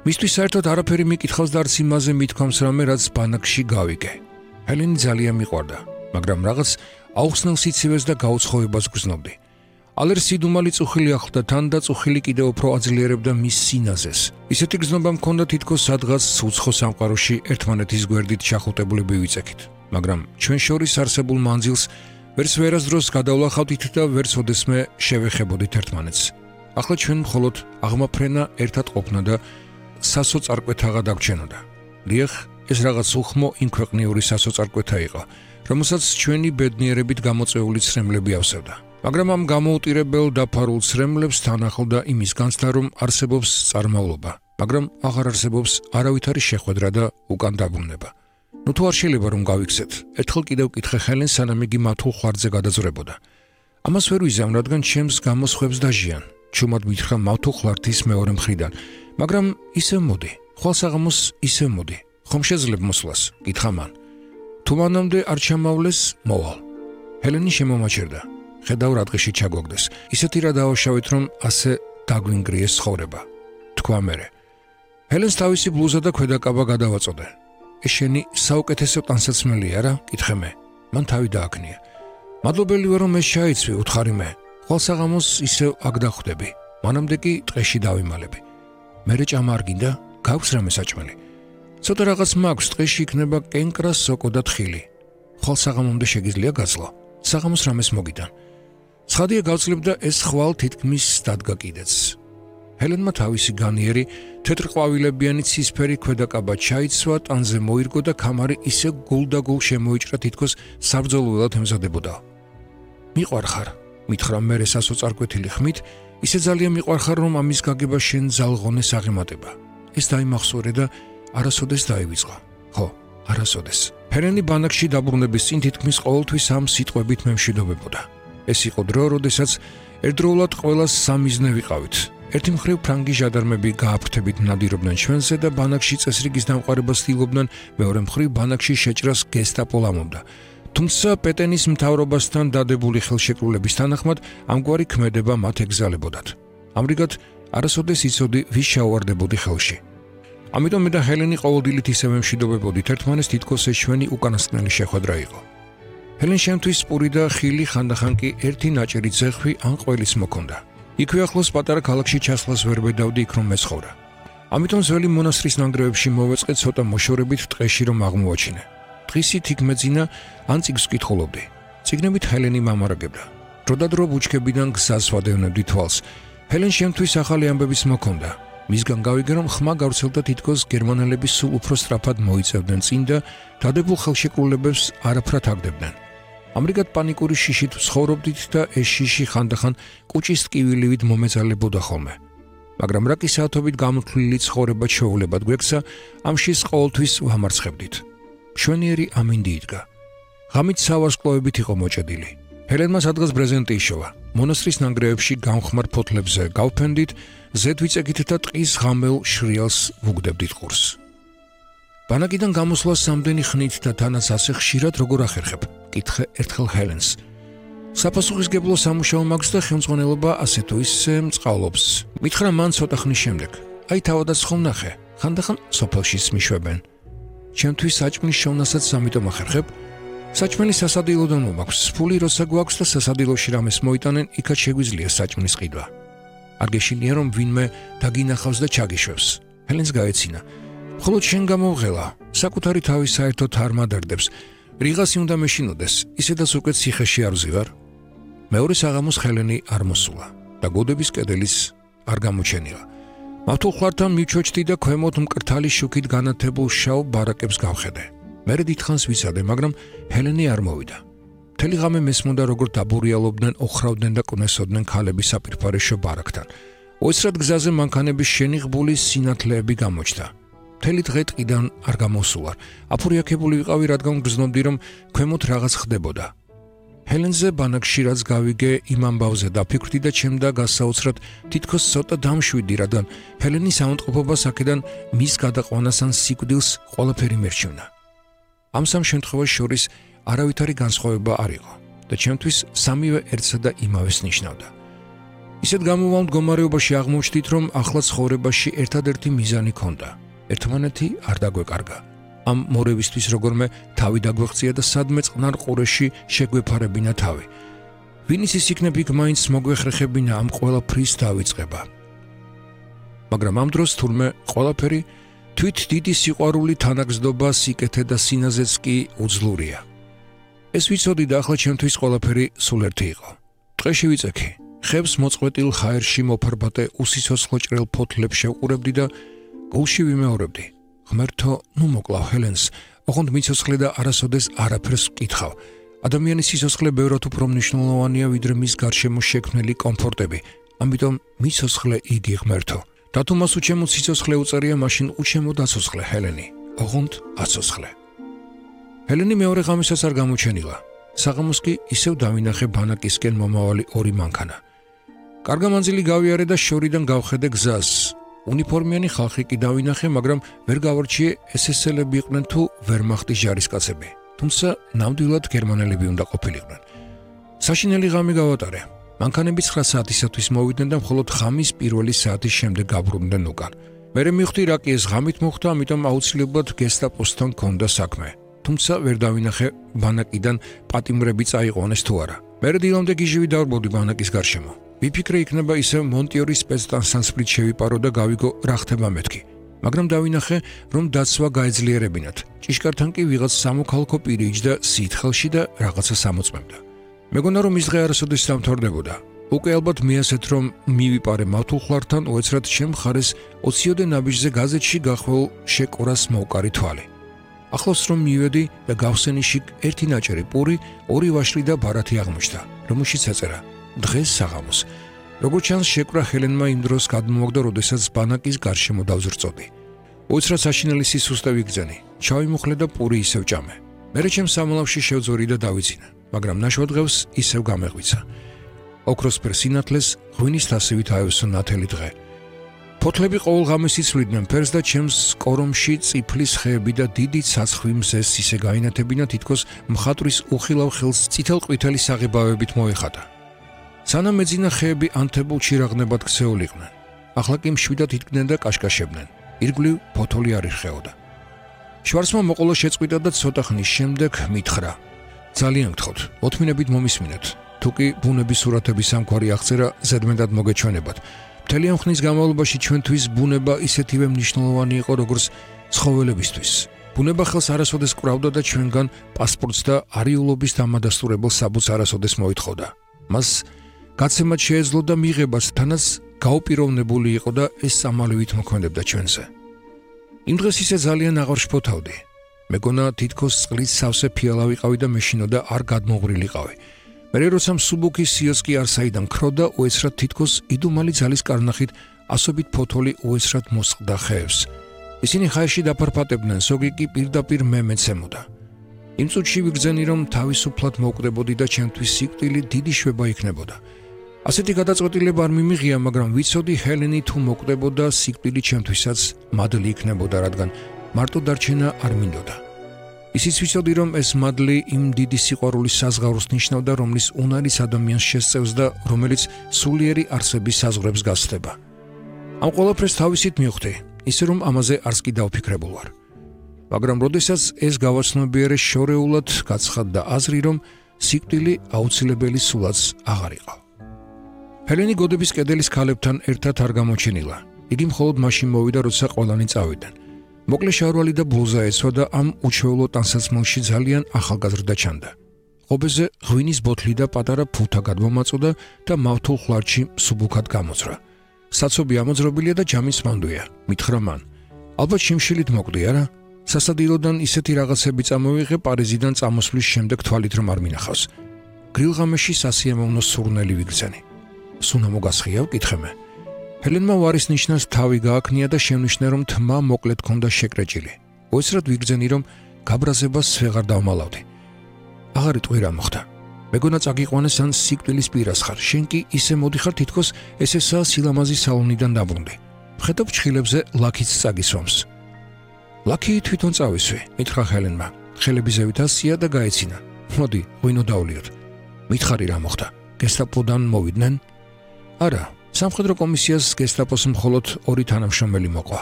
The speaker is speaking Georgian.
მისთვის საერთოდ არაფერი მიკითხავს და არც იმაზე მithქვამს რამე, რაც ბანაკში გავიგე. ჰელენი ძალიან მიყვარდა, მაგრამ რაღაც აუხსნელ სიცივეს და გაუცხოებას გრძნობდი. ალერსიდუმალი წუხილი ახლდა თან და წუხილი კიდევ უფრო აძლიერებდა მის სინაზეს. ისეთი გრძნობა მქონდა თითქოს სადღაც უცხო სამყაროში ერთმანეთის გვერდით ჩახუტებულები ვიწექით. მაგრამ ჩვენ შორის არსებულ მანძილს ვერც ვერასდროს გადავლახავდით და ვერც ოდესმე შევეხებოდით ერთმანეთს. ახლა ჩვენ მხოლოდ აღმაფრენა ერთად ყოფნა და სასოწარკვეთაღა დაგჩენოდა. დიახ, ეს რაღაც უხმო იმქვეყნიური სასოწარკვეთა იყო, რომელსაც ჩვენი ბედნიერებით გამოწვეული ცრემლები ავსებდა. მაგრამ ამ გამოუტირებელ დაფარულ ცრემლებს თან ახლდა იმის განცდა, რომ არსებობს წარმავლობა, მაგრამ აღარ არსებობს არავითარი შეხვედრა და უკან დაბრუნება. ნუ თუ არ შეიძლება რომ გავიქცეთ, ერთხელ კიდევ კითხე ჰელენს, სანამ იგი მათულ ხვარზე გადაძვრებოდა. ამას ვერ ვიზამ, რადგან ჩემს გამოსხვებს დაჟიან. ჩუმად მითხრა მათულ ხვართვის მეორე მხრიდან, მაგრამ ისევ მოდი, ხვალსაღამოს ისევ მოდი. ხომ შეძლებ მოსვლას? კითხა მან. თუ მანამდე არ ჩამავლეს, მოვალ. ჰელენი შემომაჩერდა. ხედავ რა დღეში ჩაგვაგდეს. ისეთი რა დავაშავეთ, რომ ასე დაგვინგრიეს ცხოვრება. თქვა მერე. ჰელენს თავისი ბლუზა და ქვედაკაბა გადავაწოდე. ეს შენი საუკეთესო ტანსაცმელია რა? კითხე მე. მან თავი დააქნია. მადლობელი ვარ, რომ ეს ჩაიცვი, უთხარი მე. ხვალსაღამოს ისევ აქ დახვდები. მანამდე კი ტყეში დავიმალები. მერე ჭამა არ გინდა? გაქვს რამე საჭმელი? ცოტა რაღაც მაქვს, ტყეში იქნება კენკრა, სოკო და თხილი. ხვალსაღამომდე შეგიძლია გაცლო. საღამოს რამეს მოგიდან. ცხადია გავძლებ და ეს ხვალ თითქმის დადგა კიდეც. ჰელენმა თავისი განიერი, თეთრ ყვავილებიანი ცისფერი ქვედაკაბა ჩაიცვა, ტანზე მოირგო და ქამარი ისე გულდაგულ შემოიჭრა, თითქოს საბრძოლველად ემზადებოდა. მიყვარ ხარ, მითხრა მერე სასოწარკვეთილი ხმით, ისე ძალიან მიყვარ ხარ, რომ ამის გაგება შენ ძალღონეს აღემატება. ეს დაიმახსოვრე და არასოდეს დაივიწყა. ხო, არასოდეს. ჰელენი ბანაკში დაბრუნების წინ თითქმის ყოველთვის ამ სიტყვებით მემშვიდობებოდა. ეს იყო დრო, როდესაც ერთდროულად ყველას სამიზნე ვიყავით. ერთი მხრივ ფრანგი ჟანდარმები გააფრთებით ნადირობდნენ ჩვენზე და ბანაკში წესრიგის დამყარებას ცდილობდნენ, მეორე მხრივ ბანაკში შეჭრას გესტაპო ლამობდა. თუმცა პეტენის მთავრობასთან დადებული ხელშეკრულების თანახმად ამგვარი ქმედება მათ ეგზალებოდათ. ამრიგად არასოდეს იცოდი, ვის შევარდებოდი ხელში. ამიტომ მე და ჰელენი ყოველდილით ისე მემშვიდობებოდით ერთმანეს, თითქოს ეს ჩვენი უკანასკნელი შეხვედრა იყო. ჰელენ შემთვის პური და ხილი ხანდახან კი ერთი ნაჭერი ძეხვი ან ყველის მოქონდა. იქვე ახლოს პატარა ქალაქში ჩასვლას ვერ ვედავდი, იქ რომ მეცხოვრა. ამიტომ ძველი მონასტრის ნანგრევებში მოვეწყე ცოტა მოშორებით ტყეში რომ აღმოვაჩინე. დღისით იქ მეძინა ან წიგნს ვკითხულობდი. წიგნებით ჰელენი მამარაგებდა. დროდადრო ბუჩქებიდან გზას ვადევნებდი თვალს. ჰელენ შემთვის ახალი ამბებიც მოქონდა. მისგან გავიგე, რომ ხმა გავრცელდა, თითქოს გერმანელები სულ უფრო სწრაფად მოიწევდნენ წინ და დადებულ ხელშეკრულებებს არაფრად აგდებდნენ. ამრიგად პანიკური შიშით ცხოვრობდით და ეს შიში ხანდახან კუჭის ტკივილივით მომეძალებოდა ხოლმე. მაგრამ რა კი საათობით გამოთვლილი ცხოვრება ჩვეულებად გვექცა, ამ შიშს ყოველთვის ვამარცხებდით. მშვენიერი ამინდი იდგა. ღამით სავარსკვლავებით იყო მოჭედილი. ჰელენმა სადღაც ბრეზენტი იშოვა. მონასტრის ნანგრევებში გამხმარ ფოთლებზე გავფენდით, ზედ ვიწექით და ტყის ღამელ შრიალს ვუგდებდით ყურს. ბანაკიდან გამოსვლა სამდენი ხნით და თანაც ასე ხშირად როგორ ახერხებ? კითხე ერთხელ ჰელენს. საპასუხისგებლო სამუშაო მაქვს და ხელმძღვანელობა ასე თუ ისე მწყალობს. მითხრა მან ცოტა ხნის შემდეგ. აი თავადაც ხომ ნახე, ხანდახან სოფელშიც მიშვებენ. ჩემთვის საჭმლის შევნასაც ამიტომ ახერხებ. საჭმელი სასადილოდან მომაქვს. ფული როცა გვაქვს და სასადილოში რამეს მოიტანენ, იქაც შეგვიძლია საჭმლის ყიდვა. არ გეშინია რომ ვინმე დაგინახავს და ჩაგიშვებს. ჰელენს გაეცინა. მხოლოდ შენ გამოვღელა, საკუთარი თავი საერთოდ არ მადარდებს. რიღასი უნდა მეშინოდეს, ისედაც უკვე ციხეში არ ვზივარ. მეორე საღამოს ჰელენი არ მოსულა და გოდების კედელის არ გამოჩენილა. მათულ ხვართან მივჩოჩდი და ქვემოთ მკრთალი შუქით განათებულ შავ ბარაკებს გავხედე. მერე დიდხანს ვიცადე, მაგრამ ჰელენი არ მოვიდა. მთელი ღამე მესმოდა, როგორ დაბურიალობდნენ, ოხრავდნენ და კვნესოდნენ ქალები საპირფარეშო ბარაკთან. უეცრად გზაზე მანქანების შენიღბული სინათლეები გამოჩნდა. მთელი დღე ტყიდან არ გამოსულარ. აფურიაქებული ვიყავი, რადგან გრძნობდი, რომ ქვემოთ რაღაც ხდებოდა. ჰელენზე ბანაკში რაც გავიგე, იმ ამბავზე დაფიქრდი და ჩემდა გასაოცრად თითქოს ცოტა დამშვიდი, რადგან ჰელენის აუნტყოფობას აქედან მის გადაყვანას ან სიკვდილს ყველაფერი მერჩევნა. ამ სამ შემთხვევას შორის არავითარი განსხვავება არ იყო და ჩემთვის სამივე ერთსა და იმავეს ნიშნავდა. ისეთ გამოვალ მდგომარეობაში აღმოჩნდით, რომ ახლა ცხოვრებაში ერთადერთი მიზანი ქონდა. ერთმანეთი არ დაგვეკარგა. ამ მორევისთვის როგორმე თავი დაგვეღწია და სადმე წყნარ ყურეში შეგვეფარებინა თავი. ვინის ის იქნებ იქ მაინც მოგვეხრეხებინა ამ ყველაფრის დავიწყება. მაგრამ ამ დროს თურმე ყველაფერი თვით დიდი სიყვარული, თანაგზდობა, სიკეთე და სინაზეც კი უძლურია. ეს ვიცოდი და ახლა ჩემთვის ყველაფერი სულ ერთი იყო. ტყეში ვიწექი, ხებს მოწყვეტილ ხაერში მოფარბატე უსიცოცხლო ჭრელ ფოთლებს შევყურებდი და გულში ვიმეორებდი. ღმერთო, ნუ მოკლავ ჰელენს, ოღონდ მიცოცხლე და არასოდეს არაფერს ვკითხავ. ადამიანის სიცოცხლე ბევრად უფრო მნიშვნელოვანია, ვიდრე მის გარშემო შექმნილი კომფორტები. ამიტომ მიცოცხლე იგი ღმერთო. და თუ მას უჩემო სიცოცხლე უწერია, მაშინ უჩემო დაცოცხლე ჰელენი. ოღონდ აცოცხლე. ჰელენი მეორე ღამესაც არ გამოჩენილა. საღამოს კი ისევ დავინახე ბანაკისკენ მომავალი ორი მანქანა. კარგა მანძილი გავიარე და შორიდან გავხედე გზას. უნიფორმიანი ხალხი კი დავინახე, მაგრამ ვერ გავარჩიე SS-ელები იყვნენ თუ ვერმახტის ჯარისკაცები. თუმცა ნამდვილად გერმანელები უნდა ყოფილიყვნენ. საშინელი ღამე გავატარე. მანქანები 9 საათისათვის მოვიდნენ და მხოლოდ ღამის პირველი საათის შემდეგ გაბრუნდნენ უკან. მერე მივხვდი რა კი ეს ღამით მოხდა, ამიტომ აუცილებლად გესტაპოსთან ჰქონდა საქმე. თუმცა ვერ დავინახე ბანაკიდან პატიმრები წაიყვანეს თუ არა. მერე დილამდე გიჟივი დავრბოდი ბანაკის გარშემო. ვიფიქრე იქნება ისევ მონტიორის სპეცტანსანსპრით შევიპარო და გავიგო რა ხდება მეთქი. მაგრამ დავინახე, რომ დაცვა გაეძლიერებინათ. ჭიშკართან კი ვიღაც სამოქალაქო პირი იჯდა სითხელში და რაღაცა სამოწმებდა. მეგონა რომ ის დღე არასოდეს დამთავრდებოდა. უკვე ალბათ მეასეთ რომ მივიპარე მავთულხლართან უეცრად ჩემ მხარეს 20-ოდე ნაბიჯზე გაზეთში გახვეულ შეკორას მოვკარი თვალი. ახლოს რომ მივედი და გავხსენიში ერთი ნაჭერი პური, ორი ვაშლი და ბარათი აღმოჩნდა, რომელშიც ეწერა დღეს საღამოს. როგორც ჩანს, შეკრა ჰელენმა იმ დროს გადმოაგდა, როდესაც ბანაკის გარშემო დავზრწოდი. უცრად საშინელი სისუსტე ვიგრძენი, ჩავიმუხლე და პური ისევ ჭამე. მერე ჩემ სამალავში შევძორი და დავიძინა, მაგრამ ნაშვა დღეს ისევ გამეღვიცა. ოქროსფერ სინათლეს ღვინის თასივით აევსო ნათელი დღე. ფოთლები ყოველ ღამეს იცვლიდნენ ფერს და ჩემს კორომში წიფლის ხეები და დიდი ცაცხვი მზეს ისე გაინათებინა, თითქოს მხატვრის უხილავ ხელს წითელ-ყვითელი საღებავებით მოეხატა. სანამ ეძინა ხეები ანთებულში რაღნებად ქცეულიყვნენ. ახლა კი მშვიდად იდგნენ და კაშკაშებდნენ. ირგვლივ ფოთოლი არ ირხეოდა. შვარცმა მოყოლა შეწყვიტა და ცოტა ხნის შემდეგ მითხრა: ძალიან გთხოვთ, მოთმინებით მომისმინეთ. თუ კი ბუნების სურათების სამგვარი აღწერა ზედმეტად მოგეჩვენებათ. მთელი ამ ხნის განმავლობაში ჩვენთვის ბუნება ისეთივე მნიშვნელოვანი იყო, როგორც ცხოველებისთვის. ბუნება ხელს არასოდეს კრავდა და ჩვენგან პასპორტს და არიულობის დამადასტურებელ საბუთს არასოდეს მოითხოვდა. მას გაცემად შეეძლო და მიღებას თანაც გაუპიროვნებული იყო და ეს სამალივით მოქმედებდა ჩვენზე. იმ დღეს ისე ძალიან აღარ შფოთავდი. მეგონა თითქოს წყლის სავსე ფიალა ვიყავი და მეშინოდა არ გადმოღვრილიყავი. მერე როცა მსუბუქი სიოსკი არსაიდან ქროდა, უეცრად თითქოს იდუმალი ძალის კარნახით ასობით ფოთოლი უეცრად მოსყდა ხეებს. ისინი ხაერში დაფარფატებდნენ, ზოგი კი პირდაპირ მე მეცემოდა. იმ წუთში ვიგრძენი, რომ თავისუფლად მოვკვდებოდი და ჩემთვის სიკვდილი დიდი შვება იქნებოდა. ასეთი გადაწყვეტილება არ მიმიღია, მაგრამ ვიცოდი ჰელენი თუ მოვკვდებოდა, სიკვდილი ჩემთვისაც მადლი იქნებოდა, რადგან მარტო დარჩენა არ მინდოდა. ისიც ვიცოდი, რომ ეს მადლი იმ დიდი სიყვარულის საზღავრს ნიშნავდა, რომლის უნარის ადამიანს შესწევს და რომელიც სულიერი არსების საზღვრებს გასცდება. ამ ყველაფერს თავისით მივხვდი, ისე რომ ამაზე არც კი დავფიქრებულ ვარ. მაგრამ როდესაც ეს გავაცნობიერე, შორეულად გაცხადდა აზრი, რომ სიკვდილი აუცილებელი სულაც აღარ იყო. ჰელენი გოდების კედელის ქალებთან ერთად არ გამოჩენილა. იგი მხოლოდ მაშინ მოვიდა, როცა ყველანი წავიდნენ. მოკლე შარვალი და ბლუზა ეცვა და ამ უჩვეულო ტანსაცმელში ძალიან ახალგაზრდა ჩანდა. ღობეზე ღვინის ბოთლი და პატარა ფუთა გადმომაწოდა და მავთულ ხლარჩი მსუბუქად გამოძრა. საცობი ამოძრობილია და ჯამის მანდვია, მითხრა მან. ალბათ შიმშილით მოკვდი არა? სასადილოდან ისეთი რაღაცები წამოვიღე პარიზიდან წამოსვლის შემდეგ თვალით რომ არ მინახავს. გრილღამეში სასიამოვნო სურნელი ვიგრძენი. სუნა მოგასხია, ვკითხე მე. ჰელენმა ვარის ნიშნას თავი გააკნია და შემნიშნა, რომ თმა მოკლედ ქონდა შეკრეჭილი. უეცრად ვიგრძენი, რომ გაბრაზებას ვეღარ დავმალავდი. აღარ იტყვი რა მოხდა. მეგონა წაგიყვანეს ან სიკვდილის პირას ხარ. შენ კი ისე მოდიხარ, თითქოს ესესაა სილამაზის სალონიდან დაბრუნდი. ვხედავ ჩხილებზე ლაქიც წაგისვამს. ლაქი თვითონ წავისვი, მითხრა ჰელენმა. ხელები ზევით ასია და გაეცინა. მოდი, ღვინო დავლიოთ. მითხარი რა მოხდა? გესტაპოდან მოვიდნენ? არა, სამხედრო კომისიას გესტაპოს მხოლოდ 2 თანამშრომელი მოყვა.